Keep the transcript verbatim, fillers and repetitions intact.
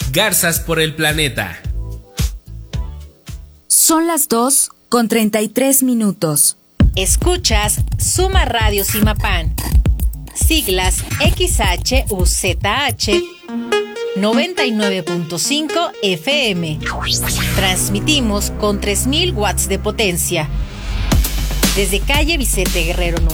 Garzas por el planeta. Son las dos con treinta y tres minutos. Escuchas Suma Radio Simapán. Siglas X H U Z H noventa y nueve punto cinco F M. Transmitimos con tres mil watts de potencia. Desde calle Vicente Guerrero